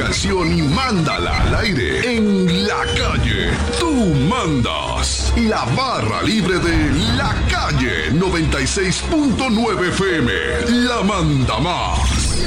diversión y mándala al aire en la calle. Tú mandas. La barra libre de La Calle 96.9 FM. La manda más.